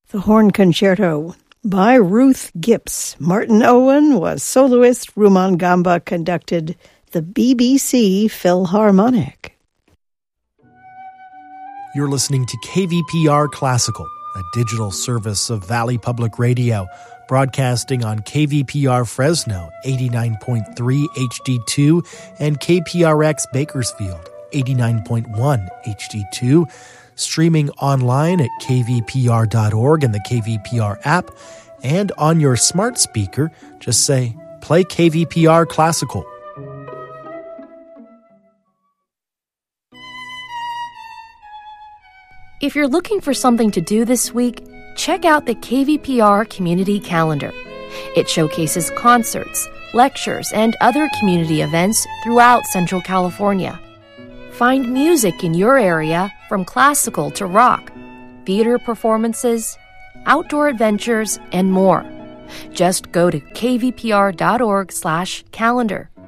The Horn Concerto by Ruth Gipps. Martin Owen was soloist. Rumaan Gamba conducted the BBC Philharmonic. You're listening to KVPR Classical, a digital service of Valley Public Radio, broadcasting on KVPR Fresno 89.3 HD2 and KPRX Bakersfield 89.1 HD2, streaming online at kvpr.org and the KVPR app, and on your smart speaker, just say, play KVPR Classical. If you're looking for something to do this week, check out the KVPR Community Calendar. It showcases concerts, lectures, and other community events throughout Central California. Find music in your area, from classical to rock, theater performances, outdoor adventures, and more. Just go to kvpr.org/calendar